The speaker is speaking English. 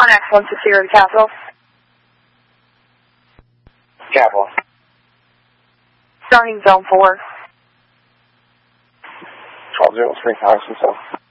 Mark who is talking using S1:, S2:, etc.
S1: on X160 to Capital.
S2: Capital.
S1: Starting zone 4.
S2: 1203, Alex,